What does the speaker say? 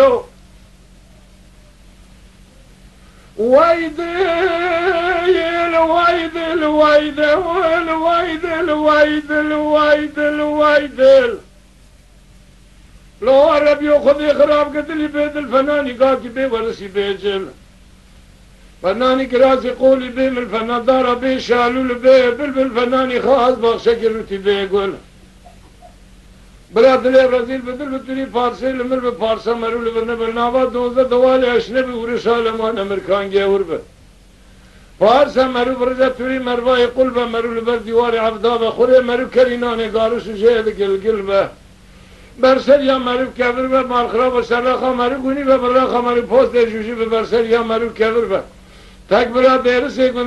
yo ويدل ويدل ويدل ويدل ويدل ويدل ويدل لو عرب ياخذ خراب قتل بيد الفنان قاكي بي ورسي بيجل فناني كراسي قولي بي من الفنان دار بي شالول بي بالفناني خاص بخشكل رتي بي يقول براد لي برازيل بدل بتري فارسي لمر بفارسا مرو لبرنا بالنابا دوزة دوالي اشنبي ورسالمان امريكان جاور به فارسا مرو برزا تري مرواي قلبه مرو لبر ديواري عبدابه خوري مرو كريناني قارش جهد قلبه برسل يا مرو كبر به مالخرا بسرخا مرو قوني به برخا مرو پوست جوشي به برسل يا مرو كبر به تك برا ديرسي